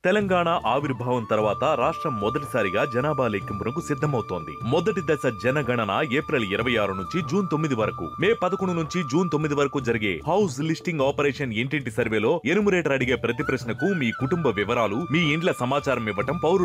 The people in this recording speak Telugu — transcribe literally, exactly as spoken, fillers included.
తెలంగాణ ఆవిర్భావం తర్వాత రాష్ట్రం మొదటిసారిగా జనాభా లెక్కింపునకు సిద్ధమవుతోంది. మొదటి దశ జనగణన ఏప్రిల్ ఇరవై ఆరు నుంచి జూన్ తొమ్మిది వరకు, మే పదకొండు నుంచి జూన్ తొమ్మిది వరకు జరిగే హౌస్ లిస్టింగ్ ఆపరేషన్ ఇంటింటి సర్వేలో ఎనుమరేటర్ అడిగే ప్రతి ప్రశ్నకు మీ కుటుంబ వివరాలు, మీ ఇండ్ల సమాచారం ఇవ్వటం పౌరులు